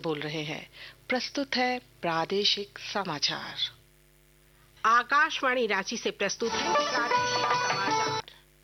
बोल रहे हैं। प्रस्तुत है प्रादेशिक समाचार। आकाशवाणी रांची से प्रस्तुत है प्रादेशिक समाचार।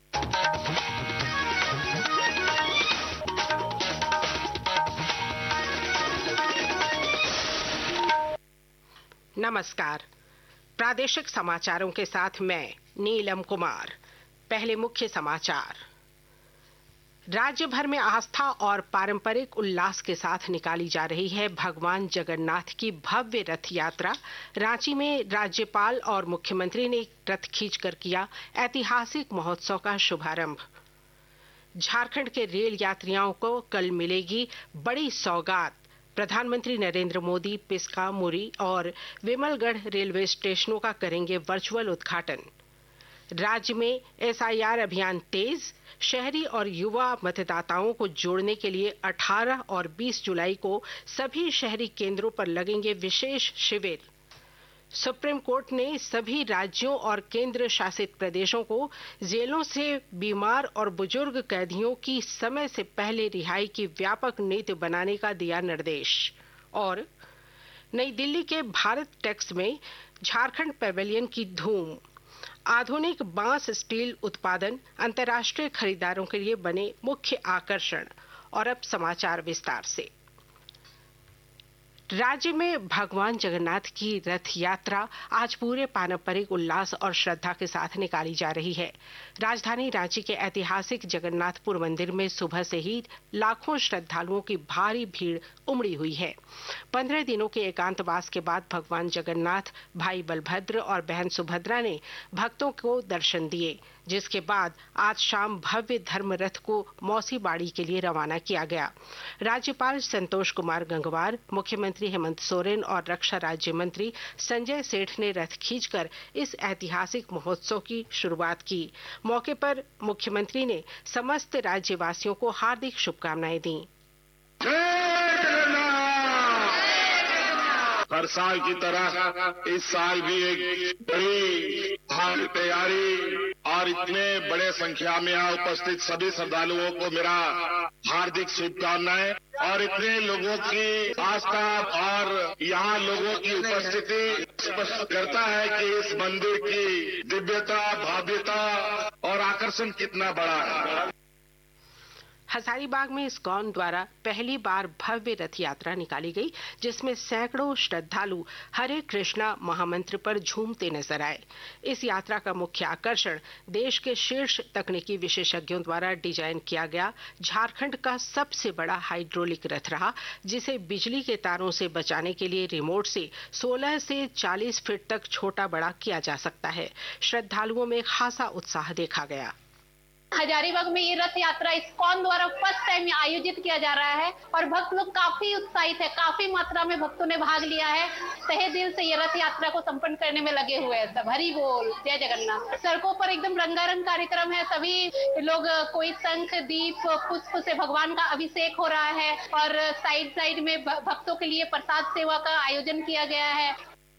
नमस्कार। प्रादेशिक समाचारों के साथ मैं नीलम कुमार। पहले मुख्य समाचार। राज्य भर में आस्था और पारंपरिक उल्लास के साथ निकाली जा रही है भगवान जगन्नाथ की भव्य रथ यात्रा। रांची में राज्यपाल और मुख्यमंत्री ने रथ खींचकर किया ऐतिहासिक महोत्सव का शुभारंभ। झारखंड के रेल यात्रियों को कल मिलेगी बड़ी सौगात। प्रधानमंत्री नरेंद्र मोदी पिस्का, मुरी और विमलगढ़ रेलवे स्टेशनों का करेंगे वर्चुअल उद्घाटन। राज्य में एसआईआर अभियान तेज। शहरी और युवा मतदाताओं को जोड़ने के लिए 18 और 20 जुलाई को सभी शहरी केंद्रों पर लगेंगे विशेष शिविर। सुप्रीम कोर्ट ने सभी राज्यों और केंद्र शासित प्रदेशों को जेलों से बीमार और बुजुर्ग कैदियों की समय से पहले रिहाई की व्यापक नीति बनाने का दिया निर्देश। और नई दिल्ली के भारत टेक्स में झारखंड पैवेलियन की धूम। आधुनिक बांस स्टील उत्पादन अंतर्राष्ट्रीय खरीदारों के लिए बने मुख्य आकर्षण। और अब समाचार विस्तार से। राज्य में भगवान जगन्नाथ की रथ यात्रा आज पूरे पारंपरिक उल्लास और श्रद्धा के साथ निकाली जा रही है। राजधानी रांची के ऐतिहासिक जगन्नाथपुर मंदिर में सुबह से ही लाखों श्रद्धालुओं की भारी भीड़ उमड़ी हुई है। 15 दिनों के एकांतवास के बाद भगवान जगन्नाथ, भाई बलभद्र और बहन सुभद्रा ने भक्तों को दर्शन दिए, जिसके बाद आज शाम भव्य धर्म रथ को मौसी बाड़ी के लिए रवाना किया गया। राज्यपाल संतोष कुमार गंगवार, मुख्यमंत्री हेमंत सोरेन और रक्षा राज्य मंत्री संजय सेठ ने रथ खींचकर इस ऐतिहासिक महोत्सव की शुरुआत की। मौके पर मुख्यमंत्री ने समस्त राज्यवासियों को हार्दिक शुभकामनाएं दी। हर साल की तरह इस साल भी एक बड़ी भारी तैयारी और इतने बड़े संख्या में यहाँ उपस्थित सभी श्रद्धालुओं को मेरा हार्दिक शुभकामनाएं। और इतने लोगों की आस्था और यहाँ लोगों की उपस्थिति स्पष्ट करता है कि इस मंदिर की दिव्यता, भव्यता और आकर्षण कितना बड़ा है। हजारीबाग में इस्कॉन द्वारा पहली बार भव्य रथ यात्रा निकाली गई, जिसमें सैकड़ों श्रद्धालु हरे कृष्णा महामंत्र पर झूमते नजर आए। इस यात्रा का मुख्य आकर्षण देश के शीर्ष तकनीकी विशेषज्ञों द्वारा डिजाइन किया गया झारखंड का सबसे बड़ा हाइड्रोलिक रथ रहा, जिसे बिजली के तारों से बचाने के लिए रिमोट से 16 से 40 फीट तक छोटा बड़ा किया जा सकता है। श्रद्धालुओं में खासा उत्साह देखा गया। हजारीबाग में ये रथ यात्रा इस्कॉन द्वारा फर्स्ट टाइम आयोजित किया जा रहा है और भक्त लोग काफी उत्साहित है। काफी मात्रा में भक्तों ने भाग लिया है। तहे दिल से ये रथ यात्रा को संपन्न करने में लगे हुए हैं सब। हरि बोल, जय जगन्नाथ। सड़कों पर एकदम रंगारंग कार्यक्रम है। सभी लोग, कोई शंख, दीप, पुष्प से भगवान का अभिषेक हो रहा है और साइड में भक्तों के लिए प्रसाद सेवा का आयोजन किया गया है।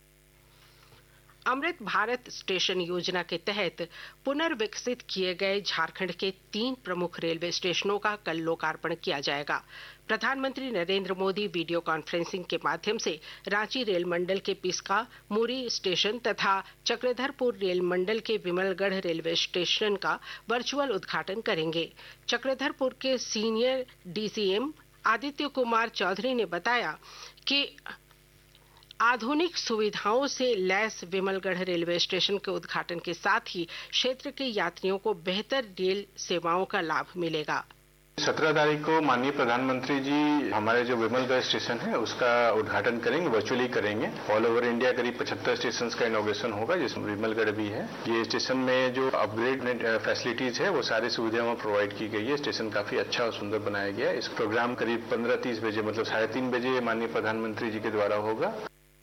अमृत भारत स्टेशन योजना के तहत पुनर्विकसित किए गए झारखंड के 3 प्रमुख रेलवे स्टेशनों का कल लोकार्पण किया जाएगा। प्रधानमंत्री नरेंद्र मोदी वीडियो कॉन्फ्रेंसिंग के माध्यम से रांची रेल मंडल के पिस्का, मुरी स्टेशन तथा चक्रधरपुर रेल मंडल के विमलगढ़ रेलवे स्टेशन का वर्चुअल उद्घाटन करेंगे। चक्रधरपुर के सीनियर डीसीएम आदित्य कुमार चौधरी ने बताया कि आधुनिक सुविधाओं से लैस विमलगढ़ रेलवे स्टेशन के उद्घाटन के साथ ही क्षेत्र के यात्रियों को बेहतर रेल सेवाओं का लाभ मिलेगा। 17 तारीख को माननीय प्रधानमंत्री जी हमारे जो विमलगढ़ स्टेशन है उसका उद्घाटन करेंगे, वर्चुअली करेंगे। ऑल ओवर इंडिया करीब 75 स्टेशन का इनॉग्रेशन होगा, जिसमें विमलगढ़ भी है। ये स्टेशन में जो अपग्रेड फैसिलिटीज है वो सारी सुविधाएं प्रोवाइड की गई है। स्टेशन काफी अच्छा और सुंदर बनाया गया है। इस प्रोग्राम करीब 15:30 बजे मतलब 3:30 बजे माननीय प्रधानमंत्री जी के द्वारा होगा।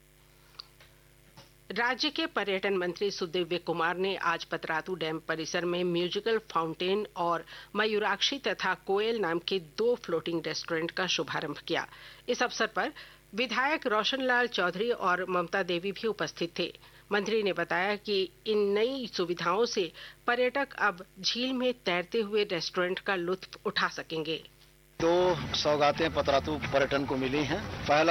राज्य के पर्यटन मंत्री सुदिव्य कुमार ने आज पतरातू डैम परिसर में म्यूजिकल फाउंटेन और मयूराक्षी तथा कोयल नाम के 2 फ्लोटिंग रेस्टोरेंट का शुभारंभ किया। इस अवसर पर विधायक रोशनलाल चौधरी और ममता देवी भी उपस्थित थे। मंत्री ने बताया कि इन नई सुविधाओं से पर्यटक अब झील में तैरते हुए रेस्टोरेंट का लुत्फ उठा सकेंगे। 2 सौगातें पतरातू पर्यटन को मिली हैं। पहला